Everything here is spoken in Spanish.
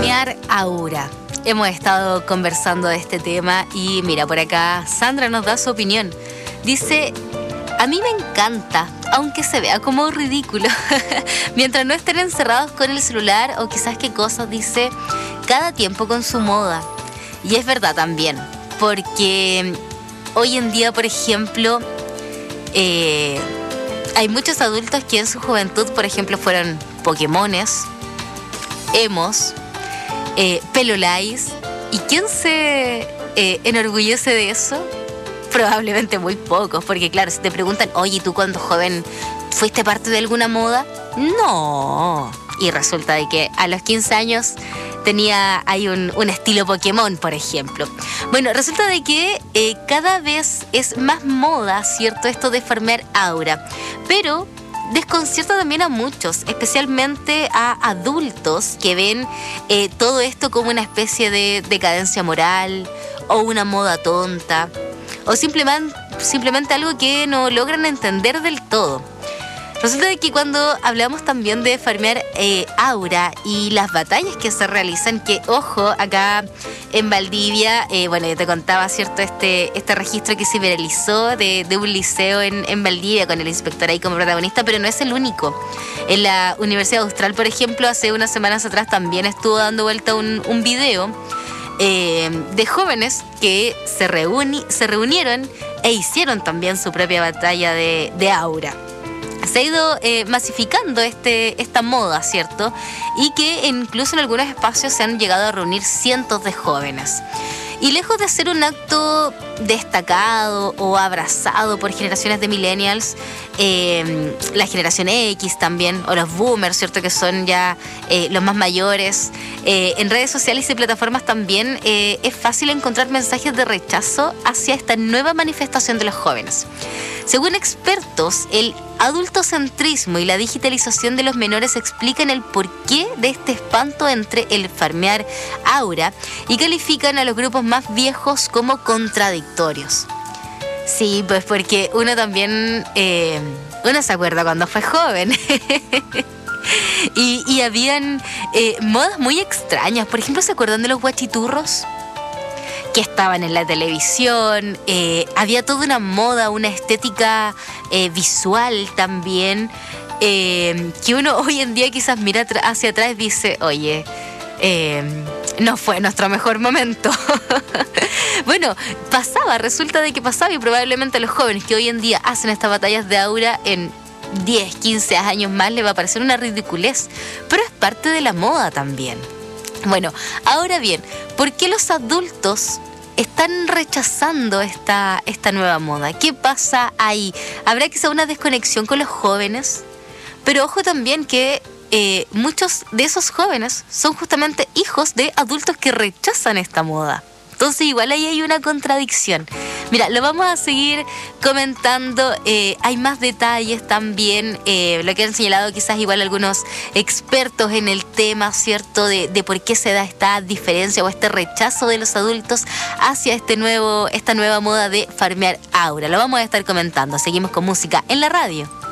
Farmear aura. Hemos estado conversando de este tema y mira, por acá Sandra nos da su opinión. Dice: a mí me encanta, aunque se vea como ridículo. Mientras no estén encerrados con el celular o quizás qué cosas, dice, cada tiempo con su moda. Y es verdad también, porque hoy en día, por ejemplo, hay muchos adultos que en su juventud, por ejemplo, fueron Pokémones, emos, pelolais. ¿Y quién se enorgullece de eso? Probablemente muy pocos, porque claro, si te preguntan, oye, ¿tú cuando joven fuiste parte de alguna moda? No. Y resulta de que a los 15 años hay un estilo Pokémon, por ejemplo. Bueno, resulta de que cada vez es más moda, ¿cierto? Esto de farmear aura. Pero desconcierta también a muchos, especialmente a adultos que ven todo esto como una especie de decadencia moral o una moda tonta o simplemente algo que no logran entender del todo. Resulta de que cuando hablamos también de farmear aura y las batallas que se realizan, que ojo, acá en Valdivia, bueno, yo te contaba, ¿cierto? Este registro que se viralizó de un liceo en Valdivia con el inspector ahí como protagonista, pero no es el único. En la Universidad Austral, por ejemplo, hace unas semanas atrás también estuvo dando vuelta un video de jóvenes que se reunieron e hicieron también su propia batalla de aura. Se ha ido masificando esta moda, ¿cierto? Y que incluso en algunos espacios se han llegado a reunir cientos de jóvenes. Y lejos de ser un acto destacado o abrazado por generaciones de millennials, la generación X también, o los boomers, ¿cierto? Que son ya los más mayores, en redes sociales y plataformas también es fácil encontrar mensajes de rechazo hacia esta nueva manifestación de los jóvenes. Según expertos, el adultocentrismo y la digitalización de los menores explican el porqué de este espanto entre el farmear aura y califican a los grupos más viejos como contradictorios. Sí, pues porque uno también, uno se acuerda cuando fue joven. y habían modas muy extrañas. Por ejemplo, ¿se acuerdan de los guachiturros? Que estaban en la televisión, había toda una moda, una estética visual también, que uno hoy en día quizás mira hacia atrás y dice, oye, no fue nuestro mejor momento. Bueno, resulta de que pasaba y probablemente a los jóvenes que hoy en día hacen estas batallas de aura en 10, 15 años más les va a parecer una ridiculez, pero es parte de la moda también. Bueno, ahora bien, ¿por qué los adultos están rechazando esta nueva moda? ¿Qué pasa ahí? ¿Habrá quizá una desconexión con los jóvenes? Pero ojo también que muchos de esos jóvenes son justamente hijos de adultos que rechazan esta moda. Entonces igual ahí hay una contradicción. Mira, lo vamos a seguir comentando, hay más detalles también, lo que han señalado quizás igual algunos expertos en el tema, ¿cierto? De por qué se da esta diferencia o este rechazo de los adultos hacia esta nueva moda de farmear aura. Lo vamos a estar comentando, seguimos con música en la radio.